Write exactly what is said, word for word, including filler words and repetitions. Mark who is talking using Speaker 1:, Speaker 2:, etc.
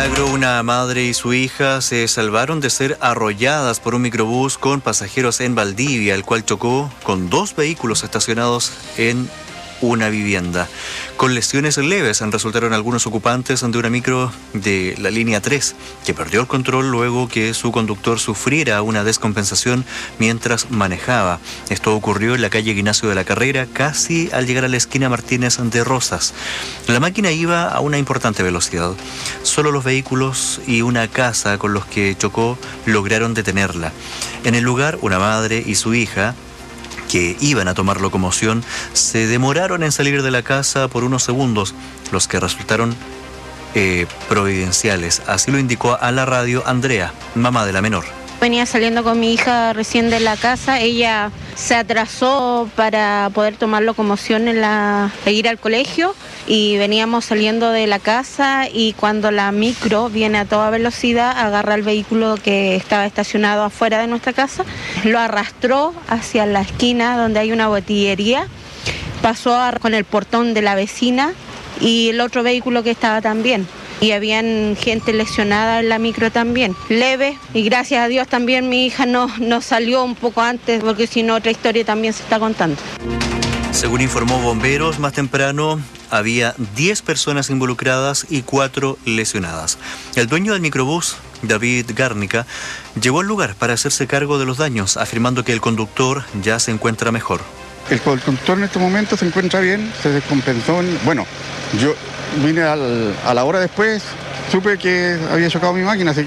Speaker 1: Una madre y su hija se salvaron de ser arrolladas por un microbús con pasajeros en Valdivia, el cual chocó con dos vehículos estacionados en una vivienda. Con lesiones leves resultaron algunos ocupantes de una micro de la línea tres, que perdió el control luego que su conductor sufriera una descompensación mientras manejaba. Esto ocurrió en la calle Ignacio de la Carrera, casi al llegar a la esquina Martínez de Rosas. La máquina iba a una importante velocidad. Solo los vehículos y una casa con los que chocó lograron detenerla. En el lugar, una madre y su hija, que iban a tomar locomoción, se demoraron en salir de la casa por unos segundos, los que resultaron eh, providenciales. Así lo indicó a la radio Andrea, mamá de la menor.
Speaker 2: Venía saliendo con mi hija recién de la casa, ella se atrasó para poder tomar locomoción en la, e ir al colegio, y veníamos saliendo de la casa y cuando la micro viene a toda velocidad agarra el vehículo que estaba estacionado afuera de nuestra casa, lo arrastró hacia la esquina donde hay una botillería, pasó a, con el portón de la vecina y el otro vehículo que estaba también. Y habían gente lesionada en la micro también, leve, y gracias a Dios también mi hija no, no salió un poco antes, porque si no otra historia también se está contando.
Speaker 1: Según informó Bomberos, más temprano había diez personas involucradas y cuatro lesionadas. El dueño del microbús, David Gárnica, llegó al lugar para hacerse cargo de los daños, afirmando que el conductor ya se encuentra mejor.
Speaker 3: El conductor en este momento se encuentra bien, se descompensó. Bueno, yo vine al, a la hora después, supe que había chocado mi máquina, así